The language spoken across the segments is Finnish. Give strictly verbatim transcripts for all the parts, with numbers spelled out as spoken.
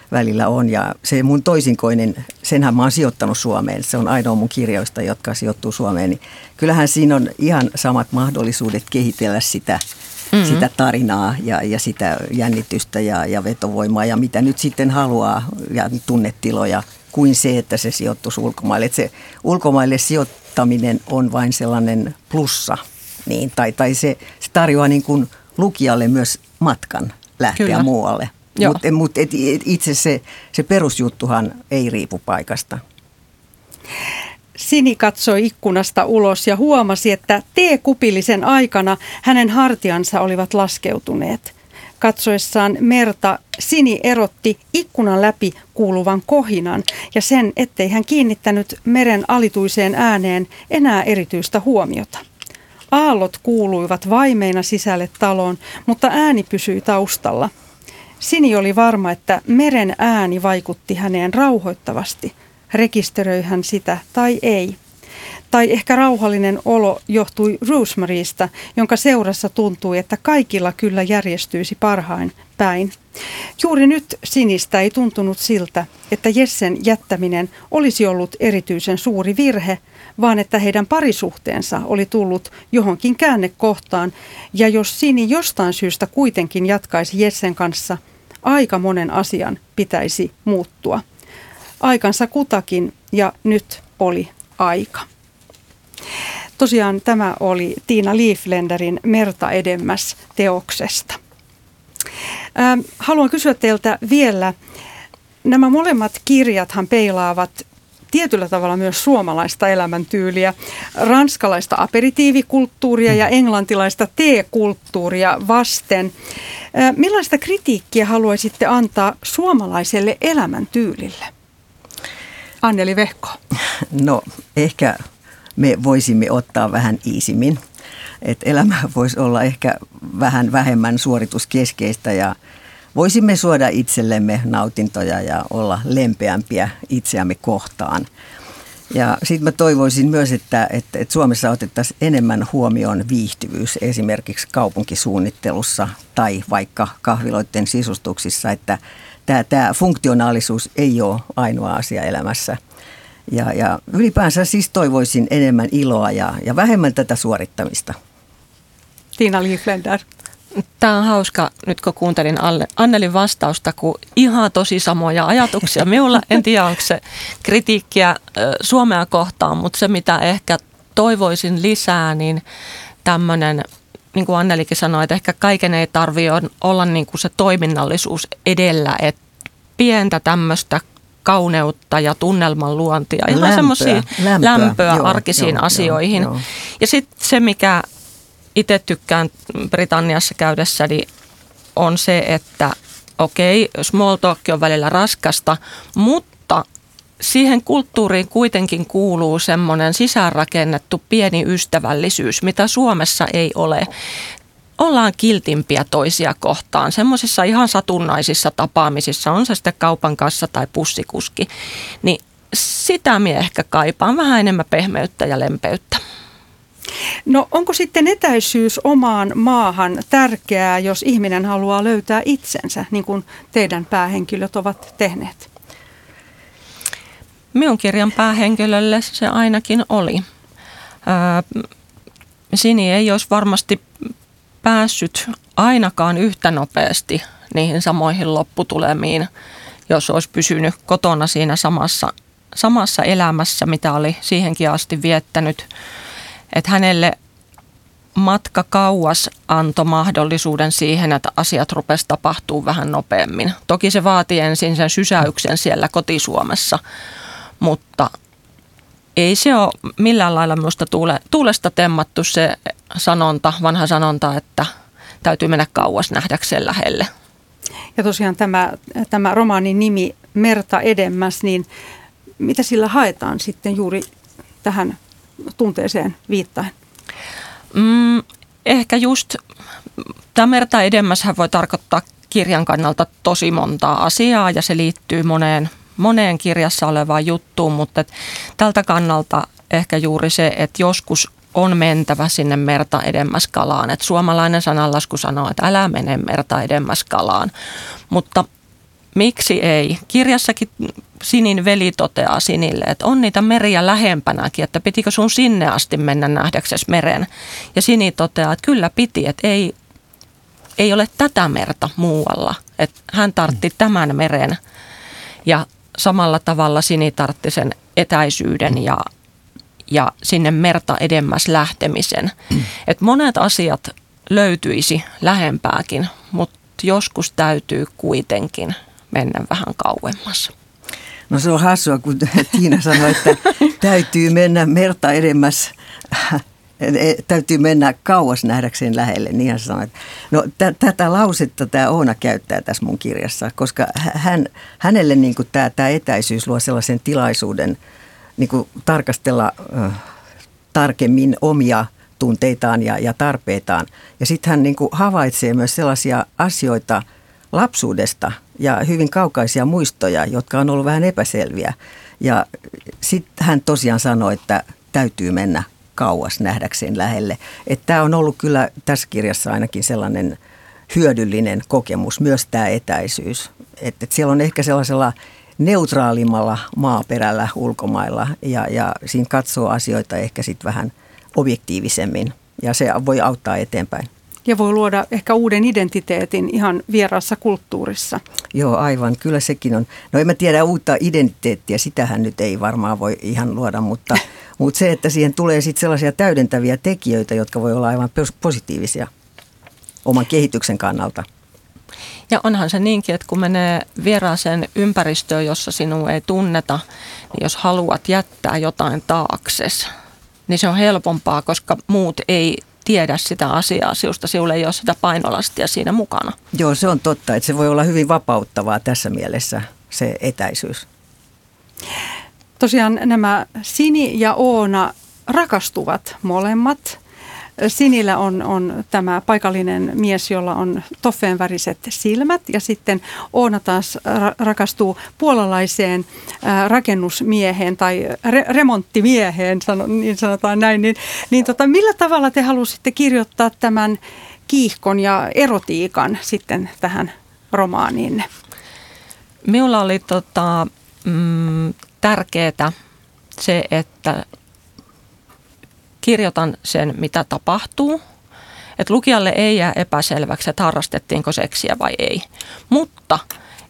välillä on. Ja se mun toisinkoinen, senhän mä oon sijoittanut Suomeen. Se on ainoa mun kirjoista, jotka sijoittuu Suomeen. Niin kyllähän siinä on ihan samat mahdollisuudet kehitellä sitä, mm-hmm. sitä tarinaa ja, ja sitä jännitystä ja, ja vetovoimaa ja mitä nyt sitten haluaa ja tunnetiloja kuin se, että se sijoittuisi ulkomaille. Että se ulkomaille sijoittaminen on vain sellainen plussa, niin, tai, tai se, se tarjoaa niin kuin lukijalle myös matkan lähteä Kyllä. muualle. Mutta mut, itse se, se perusjuttuhan ei riipu paikasta. Sini katsoi ikkunasta ulos ja huomasi, että teekupillisen aikana hänen hartiansa olivat laskeutuneet. Katsoessaan merta Sini erotti ikkunan läpi kuuluvan kohinan ja sen, ettei hän kiinnittänyt meren alituiseen ääneen enää erityistä huomiota. Aallot kuuluivat vaimeina sisälle taloon, mutta ääni pysyi taustalla. Sini oli varma, että meren ääni vaikutti häneen rauhoittavasti. Rekisteröi hän sitä tai ei. Tai ehkä rauhallinen olo johtui Rosemarysta, jonka seurassa tuntui, että kaikilla kyllä järjestyisi parhain päin. Juuri nyt Sinistä ei tuntunut siltä, että Jessen jättäminen olisi ollut erityisen suuri virhe, vaan että heidän parisuhteensa oli tullut johonkin käännekohtaan, ja jos Sini jostain syystä kuitenkin jatkaisi Jessen kanssa, aika monen asian pitäisi muuttua. Aikansa kutakin, ja nyt oli aika. Tosiaan tämä oli Tiina Lieflenderin Merta edemmäs -teoksesta. Ähm, haluan kysyä teiltä vielä, nämä molemmat kirjathan peilaavat tietyllä tavalla myös suomalaista elämäntyyliä, ranskalaista aperitiivikulttuuria ja englantilaista teekulttuuria vasten. Äh, millaista kritiikkiä haluaisitte antaa suomalaiselle elämäntyylille? Anneli Vehko. No ehkä me voisimme ottaa vähän iisimmin, että elämä voisi olla ehkä vähän vähemmän suorituskeskeistä ja voisimme suoda itsellemme nautintoja ja olla lempeämpiä itseämme kohtaan. Ja sitten mä toivoisin myös, että, että, että Suomessa otettaisiin enemmän huomioon viihtyvyys esimerkiksi kaupunkisuunnittelussa tai vaikka kahviloiden sisustuksissa, että tämä, tämä funktionaalisuus ei ole ainoa asia elämässä. Ja, ja ylipäänsä siis toivoisin enemmän iloa ja, ja vähemmän tätä suorittamista. Tiina Lieflender. Tämä on hauska nyt kun kuuntelin Annelin vastausta, kun ihan tosi samoja ajatuksia. Minulla en tiedä, onko se kritiikkiä Suomea kohtaan, mutta se mitä ehkä toivoisin lisää, niin tämmöinen, niin kuin Annelikin sanoi, että ehkä kaiken ei tarvitse olla niin kuin se toiminnallisuus edellä, että pientä tämmöistä kauneutta ja tunnelman luontia, ihan semmoisia lämpöä, lämpöä joo, arkisiin joo, asioihin. Joo, joo. Ja sitten se, mikä itse tykkään Britanniassa käydessäni, on se, että okei, small talk on välillä raskasta, mutta siihen kulttuuriin kuitenkin kuuluu semmoinen sisäänrakennettu pieni ystävällisyys, mitä Suomessa ei ole. Ollaan kiltimpiä toisia kohtaan, semmoisissa ihan satunnaisissa tapaamisissa, on se sitten kaupan kassa tai pussikuski, niin sitä minä ehkä kaipaan, vähän enemmän pehmeyttä ja lempeyttä. No onko sitten etäisyys omaan maahan tärkeää, jos ihminen haluaa löytää itsensä, niin kuin teidän päähenkilöt ovat tehneet? Minun kirjan päähenkilölle se ainakin oli. Öö, Sini ei olisi varmasti päässyt ainakaan yhtä nopeasti niihin samoihin lopputulemiin, jos olisi pysynyt kotona siinä samassa, samassa elämässä, mitä oli siihenkin asti viettänyt. Että hänelle matka kauas antoi mahdollisuuden siihen, että asiat rupesi tapahtuu vähän nopeammin. Toki se vaati ensin sen sysäyksen siellä kotisuomessa, mutta ei se ole millään lailla minusta tuule, tuulesta temmattu se sanonta, vanha sanonta, että täytyy mennä kauas nähdäkseen lähelle. Ja tosiaan tämä, tämä romaanin nimi Merta edemmäs, niin mitä sillä haetaan sitten juuri tähän tunteeseen viittaen? Mm, ehkä just tämä Merta edemmäshän voi tarkoittaa kirjan kannalta tosi montaa asiaa ja se liittyy moneen, moneen kirjassa olevaan juttuun, mutta tältä kannalta ehkä juuri se, että joskus on mentävä sinne merta edemmäs kalaan. Et suomalainen sananlasku sanoo, että älä mene merta edemmäs kalaan, mutta Miksi ei? Kirjassakin Sinin veli toteaa Sinille, että on niitä meriä lähempänäkin, että pitikö sun sinne asti mennä nähdäksesi meren. Ja Sini toteaa, että kyllä piti, että ei, ei ole tätä merta muualla. Että hän tartti tämän meren ja samalla tavalla Sini tartti sen etäisyyden ja, ja sinne merta edemmäs lähtemisen. Että monet asiat löytyisi lähempääkin, mutta joskus täytyy kuitenkin mennä vähän kauemmas. No se on hassua, kun Tiina sanoi, että täytyy mennä merta edemmäs, täytyy mennä kauas nähdäkseen lähelle. Niin sanoi. No t- tätä lausetta tämä Oona käyttää tässä mun kirjassa, koska hän, hänelle niin kuin tämä, tämä etäisyys luo sellaisen tilaisuuden niin kuin tarkastella äh, tarkemmin omia tunteitaan ja, ja tarpeitaan. Ja sitten hän niin kuin havaitsee myös sellaisia asioita lapsuudesta ja hyvin kaukaisia muistoja, jotka on ollut vähän epäselviä. Ja sitten hän tosiaan sanoi, että täytyy mennä kauas nähdäkseen lähelle. Että tämä on ollut kyllä tässä kirjassa ainakin sellainen hyödyllinen kokemus, myös tämä etäisyys. Että et siellä on ehkä sellaisella neutraalimmalla maaperällä ulkomailla ja, ja siinä katsoo asioita ehkä sitten vähän objektiivisemmin ja se voi auttaa eteenpäin. Ja voi luoda ehkä uuden identiteetin ihan vieraassa kulttuurissa. Joo, aivan. Kyllä sekin on. No en mä tiedä uutta identiteettiä, sitähän nyt ei varmaan voi ihan luoda, mutta, mutta se, että siihen tulee sitten sellaisia täydentäviä tekijöitä, jotka voi olla aivan positiivisia oman kehityksen kannalta. Ja onhan se niinkin, että kun menee vieraaseen ympäristöön, jossa sinua ei tunneta, niin jos haluat jättää jotain taakses, niin se on helpompaa, koska muut ei tiedä sitä asiaa sinusta, sinulla ei ole sitä painolastia siinä mukana. Joo, se on totta, että se voi olla hyvin vapauttavaa tässä mielessä, se etäisyys. Tosiaan nämä Sini ja Oona rakastuvat molemmat. Sinillä on, on tämä paikallinen mies, jolla on toffeen väriset silmät ja sitten Oona taas ra- rakastuu puolalaiseen ää, rakennusmieheen tai re- remonttimieheen, sano, niin sanotaan näin. Niin, niin tota, millä tavalla te halusitte kirjoittaa tämän kiihkon ja erotiikan sitten tähän romaaniinne? Minulla oli tota, mm, tärkeää se, että kirjoitan sen, mitä tapahtuu. Että lukijalle ei jää epäselväksi, että harrastettiinko seksiä vai ei. Mutta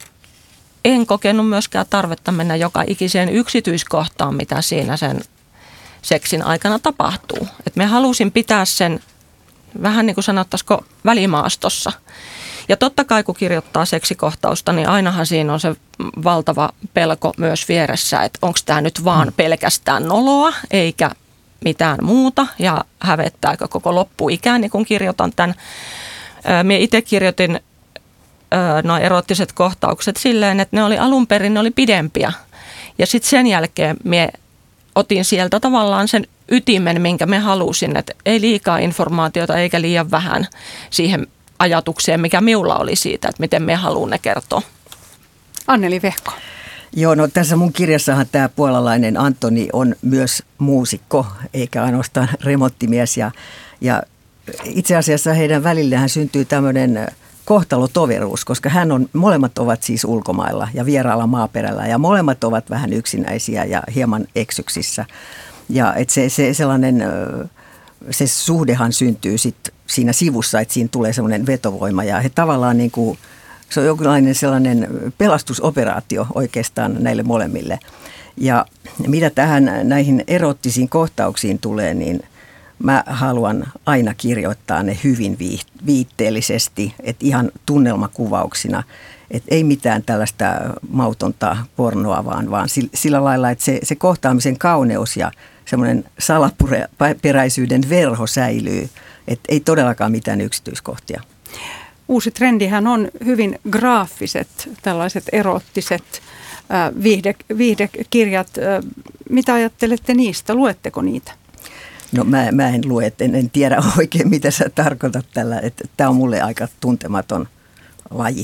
en kokenut myöskään tarvetta mennä joka ikiseen yksityiskohtaan, mitä siinä sen seksin aikana tapahtuu. Et me halusin pitää sen vähän niin kuin sanottaisiko välimaastossa. Ja totta kai kun kirjoittaa seksikohtausta, niin ainahan siinä on se valtava pelko myös vieressä, että onko tämä nyt vaan pelkästään noloa eikä mitään muuta ja hävettääkö koko loppuikään, niin kun kirjoitan tämän. Minä itse kirjoitin nuo erottiset kohtaukset silleen, että ne oli alun perin ne oli pidempiä. Ja sitten sen jälkeen minä otin sieltä tavallaan sen ytimen, minkä me halusin, että ei liikaa informaatiota eikä liian vähän siihen ajatukseen, mikä minulla oli siitä, että miten me haluan ne kertoa. Anneli Vehko. Joo, no tässä mun kirjassahan tämä puolalainen Antoni on myös muusikko, eikä ainoastaan remonttimies. Ja, ja itse asiassa heidän välillään syntyy tämmöinen kohtalotoveruus, koska hän on, molemmat ovat siis ulkomailla ja vieraalla maaperällä ja molemmat ovat vähän yksinäisiä ja hieman eksyksissä. Ja et se, se sellainen, se suhdehan syntyy sit siinä sivussa, että siinä tulee semmoinen vetovoima ja he tavallaan niin kuin se on jonkinlainen sellainen pelastusoperaatio oikeastaan näille molemmille. Ja mitä tähän näihin erottisiin kohtauksiin tulee, niin mä haluan aina kirjoittaa ne hyvin viitteellisesti, että ihan tunnelmakuvauksina. Että ei mitään tällaista mautonta pornoa, vaan, vaan sillä lailla, että se, se kohtaamisen kauneus ja semmoinen salaperäisyyden verho säilyy. Että ei todellakaan mitään yksityiskohtia. Uusi trendihän on hyvin graafiset, tällaiset erottiset äh, viihde, viihdekirjat. Äh, mitä ajattelette niistä? Luetteko niitä? No mä, mä en lue, en, en tiedä oikein mitä sä tarkoitat tällä. Tämä on mulle aika tuntematon laji.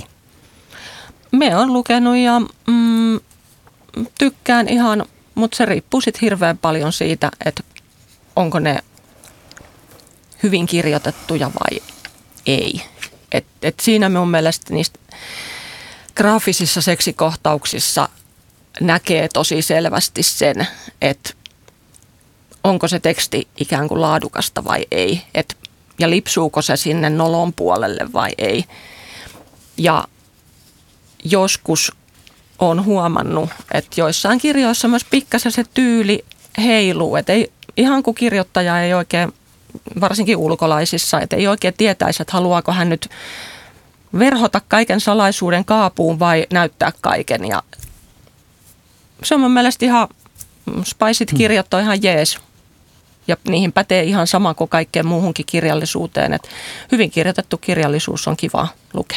Me on lukenut ja mm, tykkään ihan, mutta se riippuu sitten hirveän paljon siitä, että onko ne hyvin kirjoitettuja vai ei. Et, et siinä mun mielestä niistä graafisissa seksikohtauksissa näkee tosi selvästi sen, että onko se teksti ikään kuin laadukasta vai ei, et, ja lipsuuko se sinne nolon puolelle vai ei. Ja joskus olen huomannut, että joissain kirjoissa myös pikkasen se tyyli heiluu, että ei, ihan kuin kirjoittaja ei oikein, varsinkin ulkolaisissa, että ei oikein tietäisi, että haluaako hän nyt verhota kaiken salaisuuden kaapuun vai näyttää kaiken. Ja se on mun mielestä ihan, Spiceit kirjat on ihan jees. Ja niihin pätee ihan sama kuin kaikkeen muuhunkin kirjallisuuteen. Että hyvin kirjoitettu kirjallisuus on kiva lukea.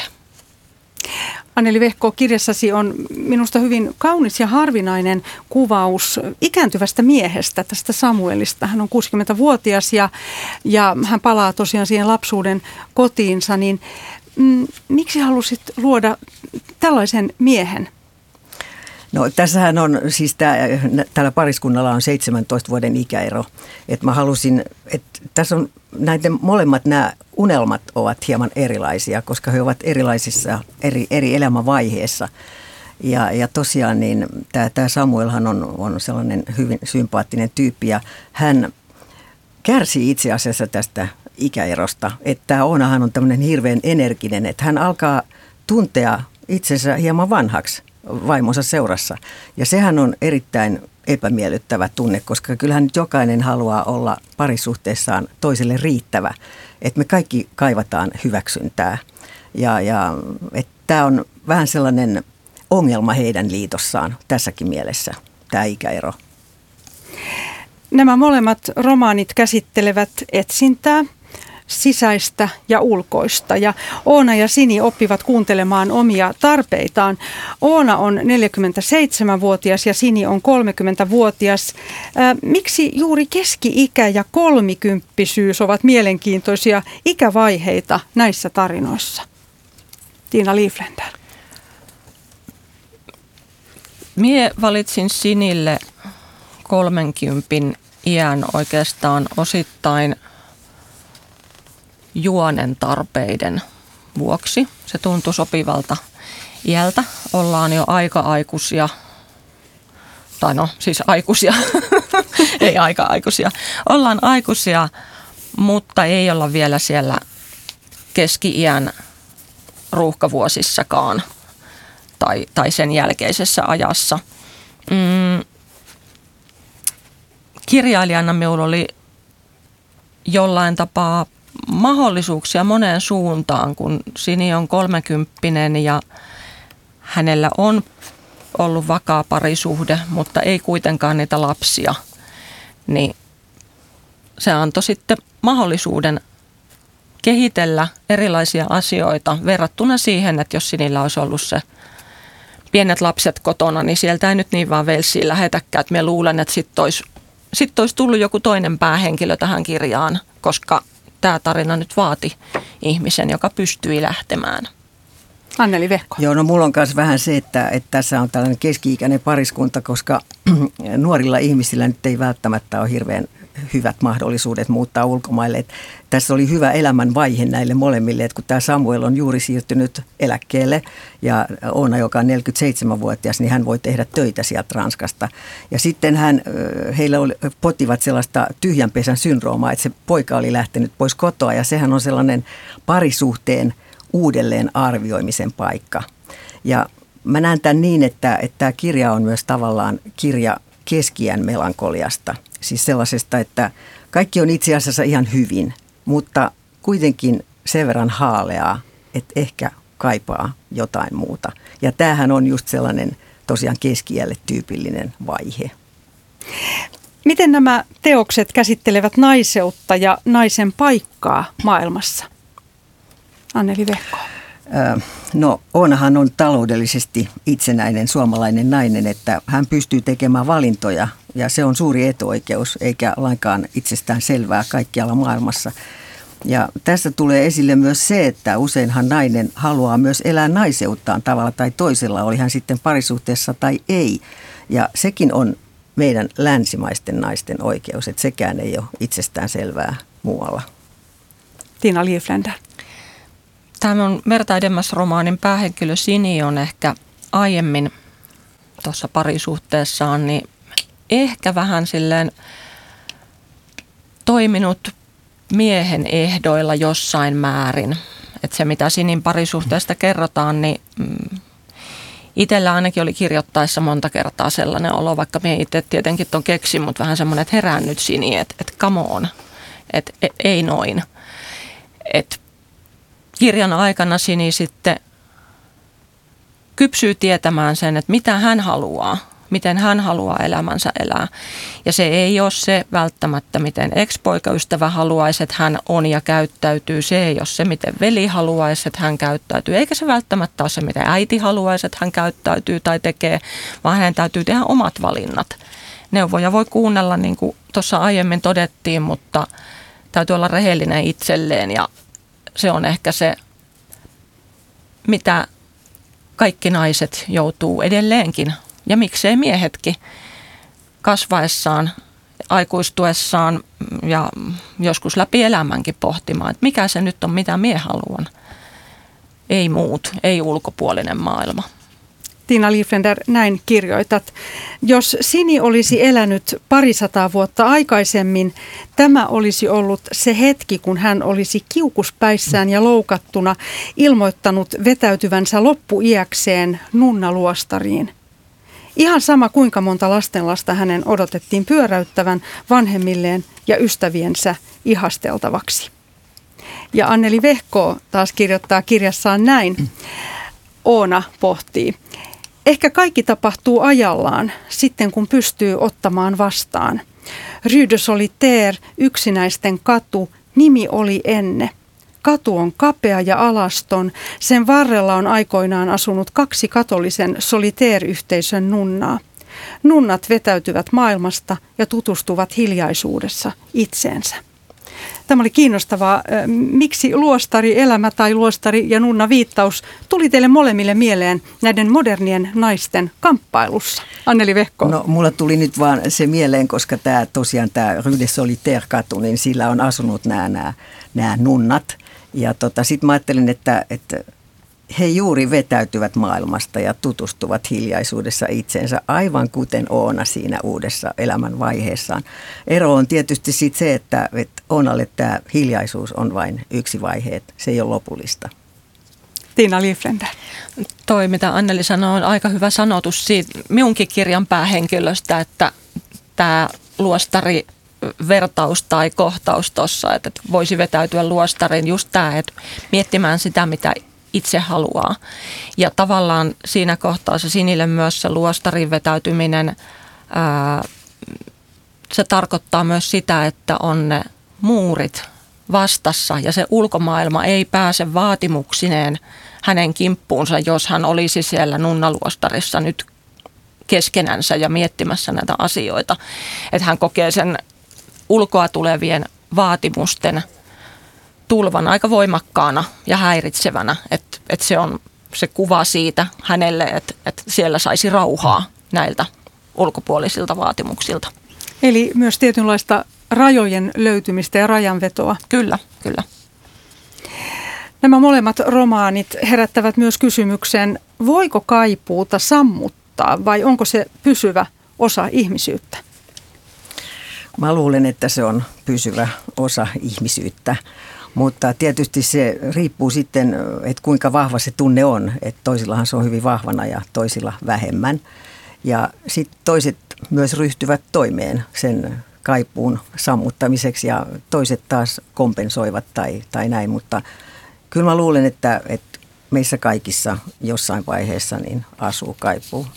Anneli Vehko, kirjassasi on minusta hyvin kaunis ja harvinainen kuvaus ikääntyvästä miehestä, tästä Samuelista. Hän on kuusikymmentävuotias ja, ja hän palaa tosiaan siihen lapsuuden kotiinsa. Niin, mm, miksi halusit luoda tällaisen miehen? No tässähän on, siis tää, tällä pariskunnalla on seitsemäntoista vuoden ikäero. Että mä halusin, että tässä on näiden molemmat nämä unelmat ovat hieman erilaisia, koska he ovat erilaisissa eri, eri elämänvaiheissa. Ja, ja tosiaan niin tämä Samuelhan on, on sellainen hyvin sympaattinen tyyppi ja hän kärsii itse asiassa tästä ikäerosta. Että Oonahan on tämmöinen hirveän energinen, että hän alkaa tuntea itsensä hieman vanhaksi vaimonsa seurassa. Ja sehän on erittäin epämiellyttävä tunne, koska kyllähän nyt jokainen haluaa olla parisuhteessaan toiselle riittävä. Että me kaikki kaivataan hyväksyntää. Ja, ja tämä on vähän sellainen ongelma heidän liitossaan tässäkin mielessä, tämä ikäero. Nämä molemmat romaanit käsittelevät etsintää, sisäistä ja ulkoista. Ja Oona ja Sini oppivat kuuntelemaan omia tarpeitaan. Oona on neljäkymmentäseitsemänvuotias ja Sini on kolmekymmentävuotias. Ää, miksi juuri keski-ikä ja kolmikymppisyys ovat mielenkiintoisia ikävaiheita näissä tarinoissa? Tiina Liefländer. Mie valitsin Sinille kolmenkympin iän oikeastaan osittain juonen tarpeiden vuoksi. Se tuntui sopivalta iältä. Ollaan jo aika-aikuisia, tai no siis aikuisia, ei aika-aikuisia. Ollaan aikuisia, mutta ei olla vielä siellä keski-iän ruuhkavuosissakaan tai, tai sen jälkeisessä ajassa. Mm. Kirjailijana minulla oli jollain tapaa mahdollisuuksia moneen suuntaan, kun Sini on kolmekymppinen ja hänellä on ollut vakaa parisuhde, mutta ei kuitenkaan niitä lapsia, niin se antoi sitten mahdollisuuden kehitellä erilaisia asioita verrattuna siihen, että jos Sinillä olisi ollut se pienet lapset kotona, niin sieltä ei nyt niin vaan velsiin lähetäkään, että me luulen, että sitten olisi, sit olisi tullut joku toinen päähenkilö tähän kirjaan, koska tämä tarina nyt vaati ihmisen, joka pystyi lähtemään. Anneli Vehko. Joo, no mulla on myös vähän se, että, että tässä on tällainen keski-ikäinen pariskunta, koska nuorilla ihmisillä nyt ei välttämättä ole hirveän hyvät mahdollisuudet muuttaa ulkomaille. Että tässä oli hyvä elämänvaihe näille molemmille, että kun tämä Samuel on juuri siirtynyt eläkkeelle ja Oona, joka on neljäkymmentäseitsemänvuotias, niin hän voi tehdä töitä sieltä Ranskasta. Ja sitten hän, heillä oli, potivat sellaista tyhjänpesän syndroomaa, että se poika oli lähtenyt pois kotoa ja sehän on sellainen parisuhteen uudelleen arvioimisen paikka. Ja mä näen tämän niin, että, että tämä kirja on myös tavallaan kirja keski-iän melankoliasta. Siis sellaisesta, että kaikki on itse asiassa ihan hyvin, mutta kuitenkin sen verran haaleaa, että ehkä kaipaa jotain muuta. Ja tämähän on just sellainen tosiaan keski-iälle tyypillinen vaihe. Miten nämä teokset käsittelevät naiseutta ja naisen paikkaa maailmassa? Anneli Vehko. No, Oonahan on taloudellisesti itsenäinen suomalainen nainen, että hän pystyy tekemään valintoja ja se on suuri etuoikeus eikä lainkaan itsestään selvää kaikkialla maailmassa. Ja tässä tulee esille myös se, että useinhan nainen haluaa myös elää naiseuttaan tavalla tai toisella, oli hän sitten parisuhteessa tai ei. Ja sekin on meidän länsimaisten naisten oikeus, että sekään ei ole itsestään selvää muualla. Tiina Liefländer. Tämä Merta Edemmäs-romaanin päähenkilö Sini on ehkä aiemmin tuossa parisuhteessaan niin ehkä vähän silleen toiminut miehen ehdoilla jossain määrin. Että se mitä Sinin parisuhteesta kerrotaan, niin mm, itsellä ainakin oli kirjoittaessa monta kertaa sellainen olo, vaikka minä itse tietenkin ton keksin, mutta vähän semmoinen, että herään nyt Sini, että, että come on, että ei noin. Että kirjan aikana Sini sitten kypsyy tietämään sen, että mitä hän haluaa, miten hän haluaa elämänsä elää. Ja se ei ole se välttämättä, miten ex-poikaystävä haluaisi, että hän on ja käyttäytyy. Se ei ole se, miten veli haluaisi, että hän käyttäytyy. Eikä se välttämättä ole se, miten äiti haluaisi, että hän käyttäytyy tai tekee, vaan hänen täytyy tehdä omat valinnat. Neuvoja voi kuunnella, niin kuin tuossa aiemmin todettiin, mutta täytyy olla rehellinen itselleen ja se on ehkä se, mitä kaikki naiset joutuu edelleenkin, ja miksei miehetkin, kasvaessaan, aikuistuessaan ja joskus läpi elämänkin pohtimaan, että mikä se nyt on, mitä mie haluan. Ei muut, ei ulkopuolinen maailma. Tiina Liefrender, näin kirjoitat. Jos Sini olisi elänyt parisataa vuotta aikaisemmin, tämä olisi ollut se hetki, kun hän olisi kiukuspäissään ja loukattuna ilmoittanut vetäytyvänsä loppuiäkseen nunnaluostariin. Ihan sama kuinka monta lastenlasta hänen odotettiin pyöräyttävän vanhemmilleen ja ystäviensä ihasteltavaksi. Ja Anneli Vehko taas kirjoittaa kirjassaan näin. Oona pohtii. Ehkä kaikki tapahtuu ajallaan, sitten kun pystyy ottamaan vastaan. Rue de Solitaire, yksinäisten katu, nimi oli enne. Katu on kapea ja alaston. Sen varrella on aikoinaan asunut kaksi katolisen Solitaire-yhteisön nunnaa. Nunnat vetäytyvät maailmasta ja tutustuvat hiljaisuudessa itseensä. Tämä oli kiinnostavaa. Miksi luostari, elämä tai luostari ja nunna viittaus tuli teille molemmille mieleen näiden modernien naisten kamppailussa? Anneli Vehko. No mulla tuli nyt vaan se mieleen, koska tämä tosiaan tämä Rue de Solitaire-katu, niin sillä on asunut nämä, nämä, nämä nunnat. Ja tota, sitten mä ajattelin, että, että he juuri vetäytyvät maailmasta ja tutustuvat hiljaisuudessa itsensä, aivan kuten Oona siinä uudessa elämänvaiheessaan. Ero on tietysti sitten se, että, että Oonalle tämä hiljaisuus on vain yksi vaihe, että se ei ole lopullista. Tiina Liefrender. Toi, mitä Anneli sanoi, on aika hyvä sanotus siitä minunkin kirjan päähenkilöstä, että tämä luostari vertaus tai kohtaus tuossa, että voisi vetäytyä luostariin just tämä, että miettimään sitä, mitä itse haluaa. Ja tavallaan siinä kohtaa se Sinille myös se luostarin vetäytyminen, ää, se tarkoittaa myös sitä, että on ne muurit vastassa ja se ulkomaailma ei pääse vaatimuksineen hänen kimppuunsa, jos hän olisi siellä nunnaluostarissa nyt keskenänsä ja miettimässä näitä asioita. Että hän kokee sen ulkoa tulevien vaatimusten tulvan aika voimakkaana ja häiritsevänä, että, että se on se kuva siitä hänelle, että, että siellä saisi rauhaa näiltä ulkopuolisilta vaatimuksilta. Eli myös tietynlaista rajojen löytymistä ja rajanvetoa. Kyllä, kyllä. Nämä molemmat romaanit herättävät myös kysymyksen, voiko kaipuuta sammuttaa vai onko se pysyvä osa ihmisyyttä? Mä luulen, että se on pysyvä osa ihmisyyttä. Mutta tietysti se riippuu sitten, että kuinka vahva se tunne on. Että toisillahan se on hyvin vahvana ja toisilla vähemmän. Ja sitten toiset myös ryhtyvät toimeen sen kaipuun sammuttamiseksi ja toiset taas kompensoivat tai, tai näin. Mutta kyllä mä luulen, että, että meissä kaikissa jossain vaiheessa niin asuu kaipuu.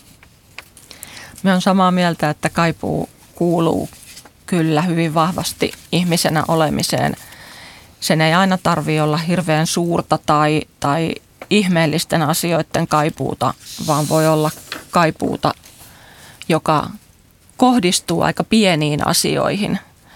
Mä oon samaa mieltä, että kaipuu kuuluu kyllä hyvin vahvasti ihmisenä olemiseen. Sen ei aina tarvitse olla hirveän suurta tai, tai ihmeellisten asioiden kaipuuta, vaan voi olla kaipuuta, joka kohdistuu aika pieniin asioihin.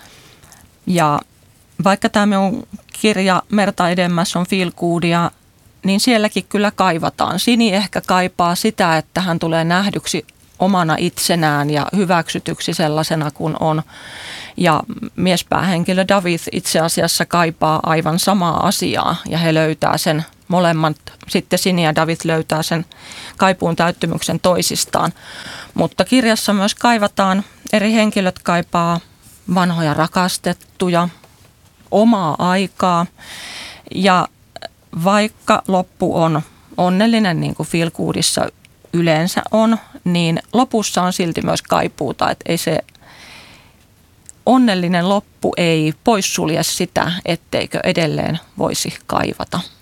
Ja vaikka tämä minun kirja Merta Edemmäs on feel goodia, niin sielläkin kyllä kaivataan. Sini ehkä kaipaa sitä, että hän tulee nähdyksi omana itsenään ja hyväksytyksi sellaisena kuin on. Ja miespäähenkilö David itse asiassa kaipaa aivan samaa asiaa ja he löytää sen molemmat, sitten Sini ja David löytää sen kaipuun täyttymyksen toisistaan. Mutta kirjassa myös kaivataan, eri henkilöt kaipaa vanhoja rakastettuja, omaa aikaa. Ja vaikka loppu on onnellinen, niin kuin Feel Goodissa yleensä on, niin lopussa on silti myös kaipuuta, että ei se onnellinen loppu ei poissulje sitä, etteikö edelleen voisi kaivata.